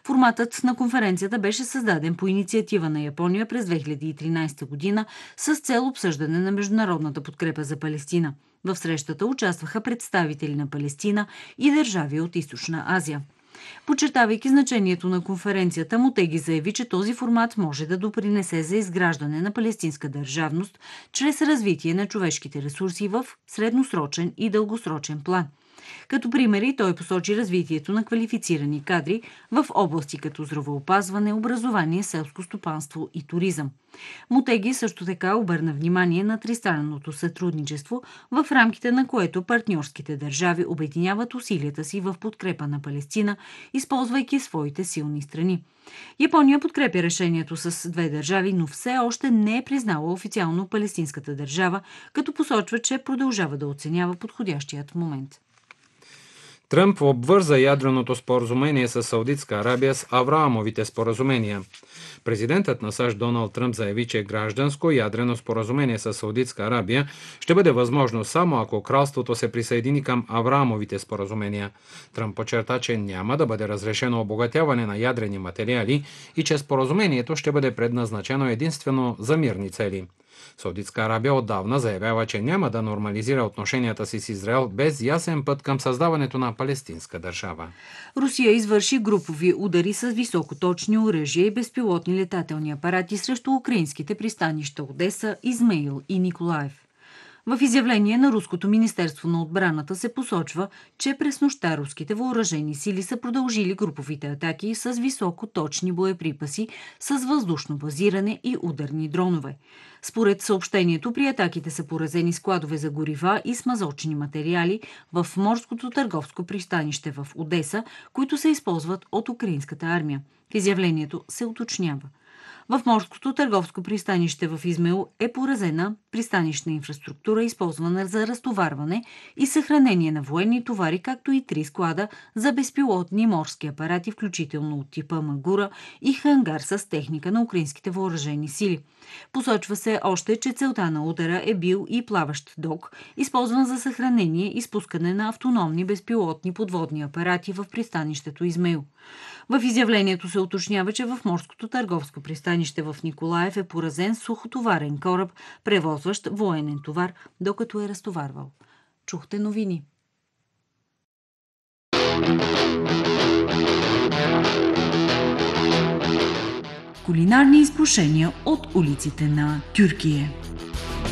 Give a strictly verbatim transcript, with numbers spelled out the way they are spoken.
Форматът на конференцията беше създаден по инициатива на Япония през две хиляди и тринадесета година с цел обсъждане на международната подкрепа за Палестина. В срещата участваха представители на Палестина и държави от Източна Азия. Подчертавайки значението на конференцията, Мотеги заяви, че този формат може да допринесе за изграждане на палестинска държавност чрез развитие на човешките ресурси в средносрочен и дългосрочен план. Като примери той посочи развитието на квалифицирани кадри в области като здравеопазване, образование, селско стопанство и туризъм. Мотеги също така обърна внимание на тристранното сътрудничество, в рамките на което партньорските държави обединяват усилията си в подкрепа на Палестина, използвайки своите силни страни. Япония подкрепя решението с две държави, но все още не е признала официално палестинската държава, като посочва, че продължава да оценява подходящият момент. Тръмп обвърза ядреното споразумение с Саудитска Арабия с Авраамовите споразумения. Президентът на САЩ Доналд Тръмп заяви, че гражданско ядрено споразумение с Саудитска Арабия ще бъде възможно само ако кралството се присъедини към Авраамовите споразумения. Тръмп подчерта, че няма да бъде разрешено обогатяване на ядрени материали и че споразумението ще бъде предназначено единствено за мирни цели. Саудитска Арабия отдавна заявява, че няма да нормализира отношенията си с Израел без ясен път към създаването на палестинска държава. Русия извърши групови удари с високоточни оръжия и безпилотни летателни апарати срещу украинските пристанища Одеса, Измаил и Николаев. В изявление на Руското министерство на отбраната се посочва, че през нощта руските въоръжени сили са продължили груповите атаки с високоточни боеприпаси с въздушно базиране и ударни дронове. Според съобщението, при атаките са поразени складове за горива и смазочни материали в морското търговско пристанище в Одеса, които се използват от украинската армия. В изявлението се уточнява: в морското търговско пристанище в Измаил е поразена пристанищна инфраструктура, използвана за разтоварване и съхранение на военни товари, както и три склада за безпилотни морски апарати, включително от типа Магура, и хангар с техника на украинските въоръжени сили. Посочва се още, че целта на удара е бил и плаващ док, използван за съхранение и спускане на автономни безпилотни подводни апарати в пристанището Измаил. В изявлението се уточнява, че в морското търговско пристанище в Николаев е поразен сухотоварен кораб, превозващ военен товар, докато е разтоварвал. Чухте новини. Кулинарни изкушения от улиците на Тюркия.